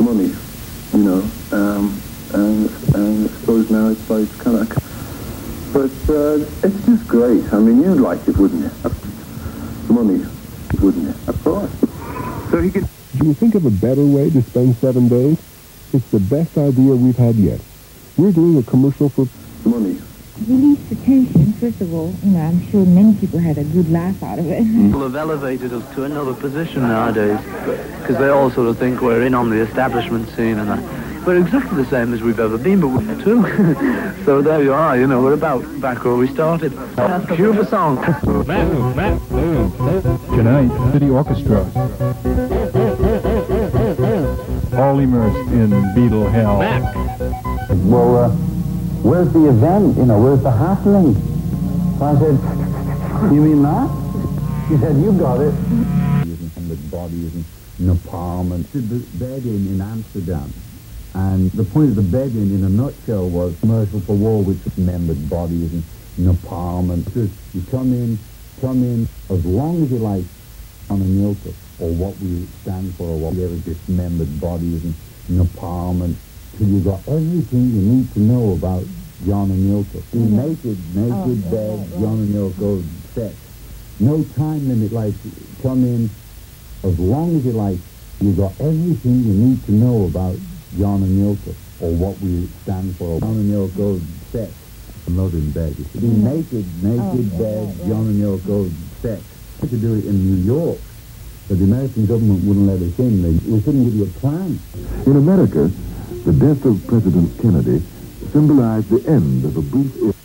money, you know, and I suppose now it's like kind of, but it's just great. I mean, you'd like it, wouldn't you? Money, wouldn't you? Of course. So he could. Do you think of a better way to spend 7 days? It's the best idea we've had yet. We're doing a commercial for money. Release the tension, first of all. You know, I'm sure many people had a good laugh out of it. People have elevated us to another position nowadays because they all sort of think we're in on the establishment scene and that. We're exactly the same as we've ever been, but we're too. So there you are, you know, we're about back where we started. Cue the song. Tonight, City Orchestra. All immersed in Beatle hell. Well, where's the event? You know, where's the happening? So I said, you mean that? He said, you got it. And the bodies and napalm and did the bed-in in Amsterdam. And the point of the bed-in, in a nutshell, was commercial for war, which dismembered bodies and napalm. And you come in as long as you like on a Milka, or what we stand for, or what we ever dismembered bodies and napalm, and till you got everything you need to know about John and Yoko. Naked bed, John and Yoko, sex. No time limit, like, come in as long as you like. You got everything you need to know about John and Yoko, or what we stand for. John and Yoko, sex. I'm not in bed. You see, naked bed, John and Yoko, sex. We had to do it in New York, but the American government wouldn't let us in. We couldn't give you a plan. In America, the death of President Kennedy symbolized the end of a brief